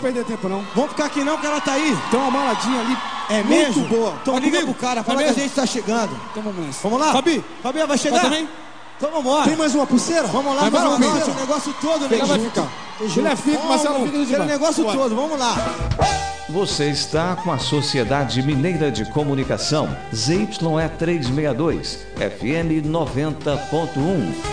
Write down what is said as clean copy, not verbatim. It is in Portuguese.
perder tempo, não. Vamos ficar aqui não, que ela tá aí. Tem uma maladinha ali. É mesmo? Muito boa. Então liga pro cara, fala que a gente tá chegando. Então vamos nessa. Vamos lá? Fabi, vai chegar? vai também? Então vambora. Tem mais uma pulseira? Vamos lá, Vai mais uma mais uma noite, o negócio todo, né? Ela vai ficar. Ele fica, Marcelo fica do Aquele negócio todo, vamos lá. Você está com a Sociedade Mineira de Comunicação, ZYE 362, FM 90.1.